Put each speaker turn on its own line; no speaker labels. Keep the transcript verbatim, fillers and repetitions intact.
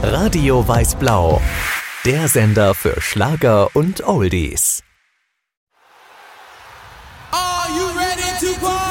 Radio Weiß-Blau, der Sender für Schlager und Oldies.
Are you ready to party?